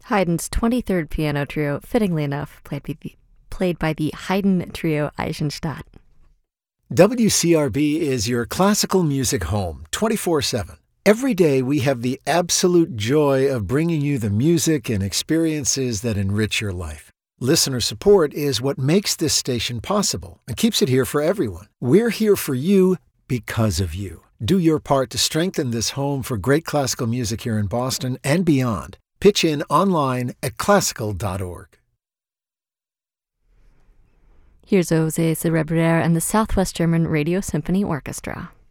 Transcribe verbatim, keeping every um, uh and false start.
Haydn's twenty-third Piano Trio, fittingly enough, played by the, played by the Haydn Trio Eisenstadt. W C R B is your classical music home, twenty-four seven. Every day we have the absolute joy of bringing you the music and experiences that enrich your life. Listener support is what makes this station possible and keeps it here for everyone. We're here for you because of you. Do your part to strengthen this home for great classical music here in Boston and beyond. Pitch in online at classical dot org. Here's Jose Cerebrer and the Southwest German Radio Symphony Orchestra.